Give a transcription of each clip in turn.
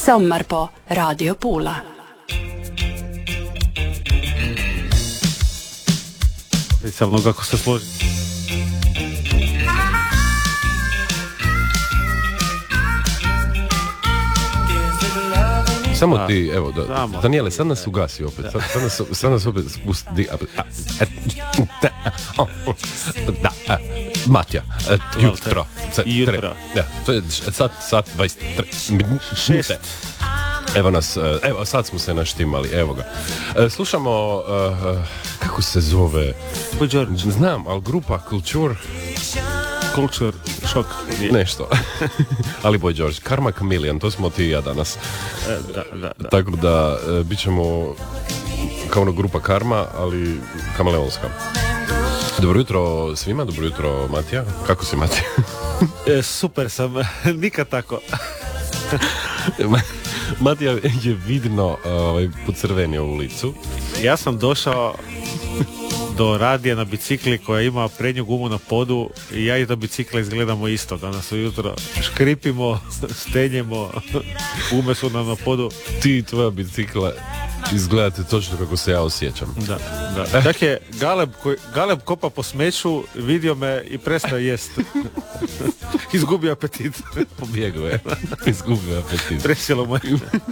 Sommar på Radio Pula. Samo kako se složi. Samo ti, evo, Danijele, sad nas ugasi opet. Sad nas opet spusti. Matja, jutro. To je sat 23 Evo sad smo se naštimali, evo ga. Slušamo, kako se zove? Znam, ali grupa Culture Shock. Nešto. Ali Boy George, Karma Chameleon, to smo ti i ja danas. Da. Tako da, bit ćemo kao ono grupa Karma, ali kameleonska. Dobro jutro svima, dobro jutro Matija. Kako si, Matija? Super sam, nikad tako. Matija je vidno pocrvenio u licu. Ja sam došao do radija na bicikli koja ima prednju gumu na podu i ja i do bicikla izgledamo isto danas ujutro. Škripimo, stenjemo, gume su nam na podu. Ti i tvoja bicikla izgledate točno kako se ja osjećam. Da. Čak je Galeb kopa po smeću, vidio me i prestao jest. Izgubio apetit. Pobjegao je. Izgubio apetit. Presjelo mu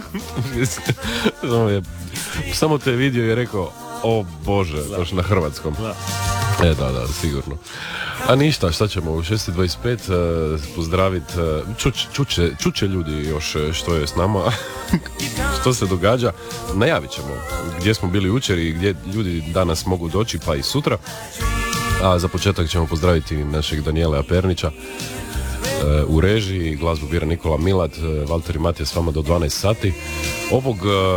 je. Samo te je vidio i rekao, o Bože, baš na hrvatskom. Da, sigurno. A ništa, šta ćemo u 6:25 pozdraviti, čuće ljudi još što je s nama, što se događa, najavit ćemo gdje smo bili jučer i gdje ljudi danas mogu doći, pa i sutra. A za početak ćemo pozdraviti našeg Danijela Apernića u režiji, glazbu bira Nikola Milat, Valter i Matija s vama do 12 sati. Ovog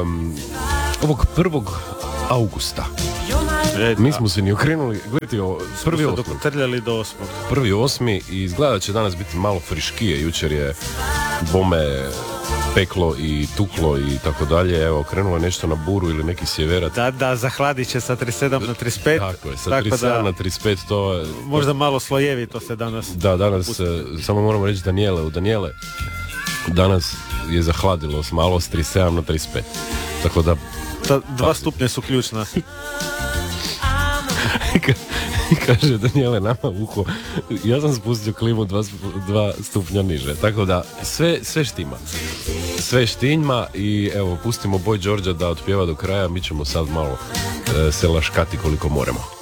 1. augusta. Nismo se ni okrenuli, gledajte ovo, 1.8. 1.8. i izgleda će danas biti malo friškije, jučer je bome peklo i tuklo i tako dalje, evo, krenulo je nešto na buru ili neki sjeverac. Da, zahladit će sa 37 na 35. Tako je, sa 37 na 35 to je... Možda malo slojevito se danas... Da, danas, samo moramo reći Danijele, danas je zahladilo malo s 37 na 35. Tako da... 2 stupnje su ključna. Kaže Danijele nama u uho, ja sam spustio klimu 2 stupnja niže, tako da sve štima i evo pustimo Boy Georgea da otpjeva do kraja, mi ćemo sad malo se laškati koliko moramo.